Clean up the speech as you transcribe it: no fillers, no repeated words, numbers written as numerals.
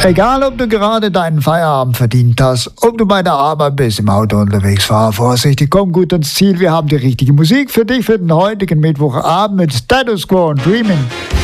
Egal, ob du gerade deinen Feierabend verdient hast, ob du bei der Arbeit bist, im Auto unterwegs, fahr vorsichtig, komm gut ans Ziel. Wir haben die richtige Musik für dich für den heutigen Mittwochabend mit Status Quo und Dreaming.